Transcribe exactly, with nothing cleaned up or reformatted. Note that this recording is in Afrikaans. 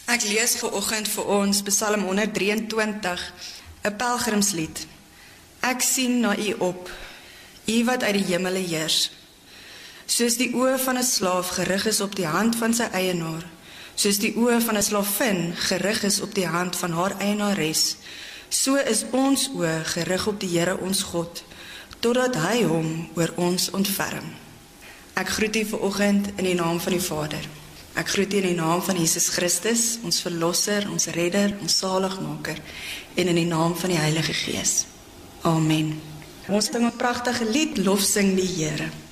Ek lees vanoggend vir ons Psalm honderd drieëntwintig, 'n pelgrimslied. Ek sien na U op, U wat uit die hemele heers. Soos die oë van 'n slaaf gerig is op die hand van sy eienaar, soos die oë van 'n slavin gerig is op die hand van haar eienares, so is ons oë gerig op die Here ons God, totdat hy hom oor ons ontferm. Ek groet U vanoggend in die naam van die Vader. Ek groet U in die naam van Jesus Christus, ons verlosser, ons redder, ons saligmaker, en in die naam van die Heilige Gees. Amen. Ons sing 'n pragtige lied, Lof sing die Here.